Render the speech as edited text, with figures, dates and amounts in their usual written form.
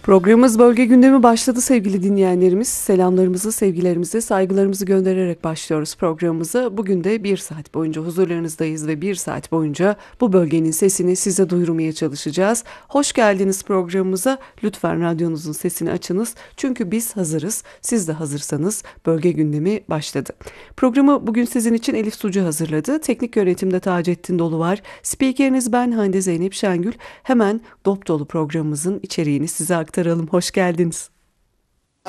Programımız Bölge Gündemi başladı sevgili dinleyenlerimiz. Selamlarımızı, sevgilerimizi, saygılarımızı göndererek başlıyoruz programımıza. Bugün de bir saat boyunca huzurlarınızdayız ve bir saat boyunca bu bölgenin sesini size duyurmaya çalışacağız. Hoş geldiniz programımıza. Lütfen radyonuzun sesini açınız. Çünkü biz hazırız. Siz de hazırsanız Bölge Gündemi başladı. Programı bugün sizin için Elif Sucu hazırladı. Teknik yönetimde Taceddin Dolu var. Spikeriniz ben Hande Zeynep Şengül. Hemen dop dolu programımızın içeriğini size aktaralım. Hoş geldiniz.